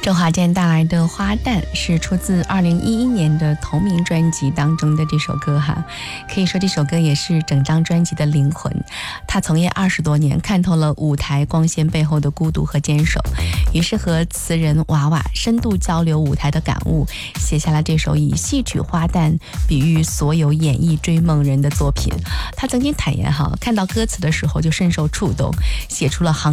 周华健带来的《花旦》是出自2011年的同名专辑当中的这首歌哈，可以说这首歌也是整张专辑的灵魂。他从业20多年，看透了舞台光鲜背后的孤独和坚守，于是和词人娃娃深度交流舞台的感悟，写下了这首以戏曲花旦比喻所有演艺追梦人的作品。他曾经坦言看到歌词的时候就深受触动，写出了